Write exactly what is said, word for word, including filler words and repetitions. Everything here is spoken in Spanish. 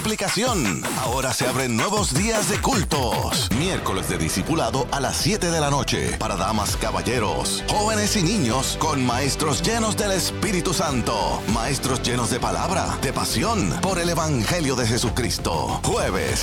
multiplicación. Ahora se abren nuevos días de cultos. Miércoles de discipulado a las siete de la noche. Para damas, caballeros, jóvenes y niños, con maestros llenos del Espíritu Santo. Maestros llenos de palabra, de pasión por el Evangelio de Jesucristo. Jueves